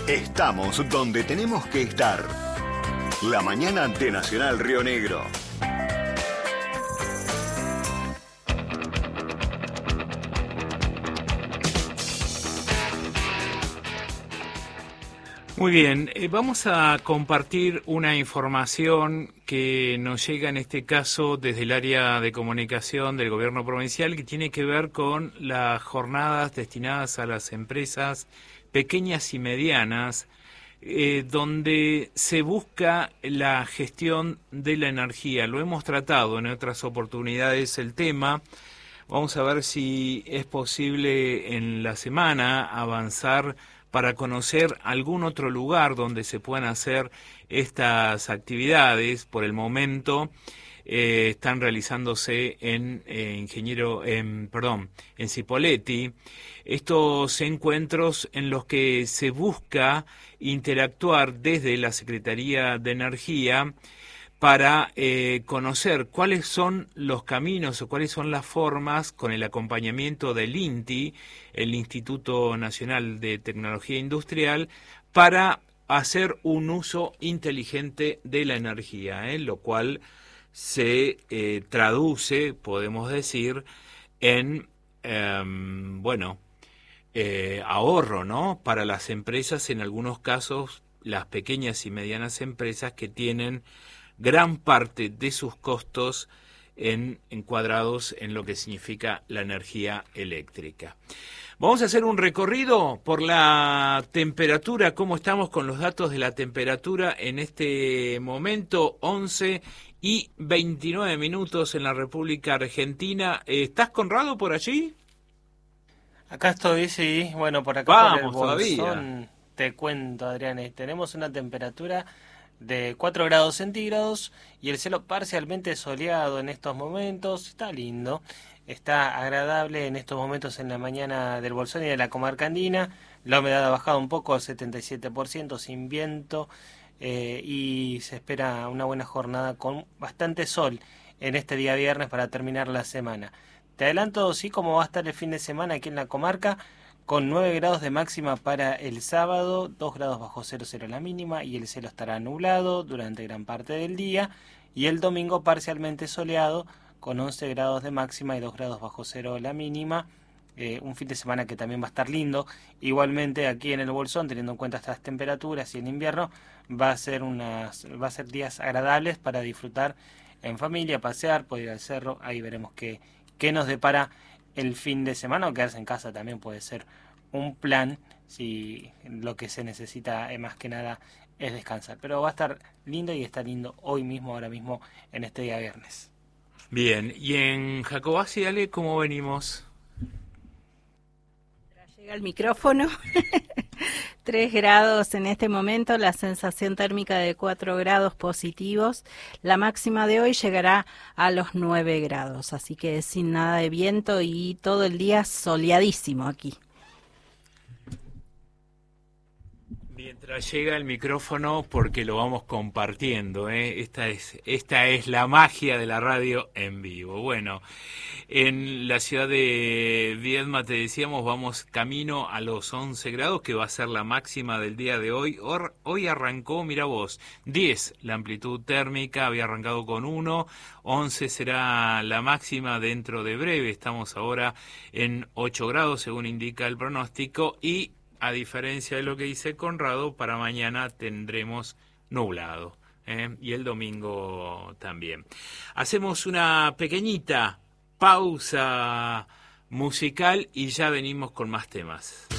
Estamos donde tenemos que estar. La mañana de Nacional Río Negro. Muy bien, vamos a compartir una información que nos llega en este caso desde el área de comunicación del gobierno provincial, que tiene que ver con las jornadas destinadas a las empresas pequeñas y medianas, donde se busca la gestión de la energía. Lo hemos tratado en otras oportunidades el tema. Vamos a ver si es posible en la semana avanzar para conocer algún otro lugar donde se puedan hacer estas actividades. Por el momento están realizándose en Cipolletti. Estos encuentros en los que se busca interactuar desde la Secretaría de Energía para conocer cuáles son los caminos o cuáles son las formas, con el acompañamiento del INTI, el Instituto Nacional de Tecnología Industrial, para hacer un uso inteligente de la energía, lo cual se traduce, podemos decir, en ahorro, ¿no?, para las empresas, en algunos casos las pequeñas y medianas empresas que tienen gran parte de sus costos encuadrados en lo que significa la energía eléctrica. Vamos a hacer un recorrido por la temperatura. ¿Cómo estamos con los datos de la temperatura en este momento? 11:29 en la República Argentina. ¿Estás, Conrado, por allí? Acá estoy, sí. Bueno, por acá Vamos, por el Bolsón, todavía. te cuento, Adrián, tenemos una temperatura de 4 grados centígrados y el cielo parcialmente soleado en estos momentos. Está lindo, está agradable en estos momentos en la mañana del Bolsón y de la comarca andina. La humedad ha bajado un poco al 77%, sin viento, y se espera una buena jornada con bastante sol en este día viernes para terminar la semana. Te adelanto, sí, cómo va a estar el fin de semana aquí en la comarca, con 9 grados de máxima para el sábado, 2 grados bajo cero la mínima, y el cielo estará nublado durante gran parte del día, y el domingo parcialmente soleado, con 11 grados de máxima y 2 grados bajo cero la mínima. Un fin de semana que también va a estar lindo. Igualmente aquí en el Bolsón, teniendo en cuenta estas temperaturas y el invierno, va a ser días agradables para disfrutar en familia, pasear, poder ir al cerro. Ahí veremos qué nos depara el fin de semana, o quedarse en casa también puede ser un plan, si lo que se necesita más que nada es descansar. Pero va a estar lindo, y está lindo hoy mismo, ahora mismo, en este día viernes. Bien, y en Jacobacci, Ale, ¿cómo venimos? Llega el micrófono. 3 grados en este momento, la sensación térmica de 4 grados positivos. La máxima de hoy llegará a los 9 grados, así que sin nada de viento y todo el día soleadísimo aquí. Mientras llega el micrófono, porque lo vamos compartiendo, esta es la magia de la radio en vivo. Bueno, en la ciudad de Viedma, te decíamos, vamos camino a los 11 grados, que va a ser la máxima del día de hoy. Hoy arrancó, mira vos, 10 la amplitud térmica, había arrancado con 1, 11 será la máxima dentro de breve. Estamos ahora en 8 grados, según indica el pronóstico, y a diferencia de lo que dice Conrado, para mañana tendremos nublado, y el domingo también. Hacemos una pequeñita pausa musical y ya venimos con más temas.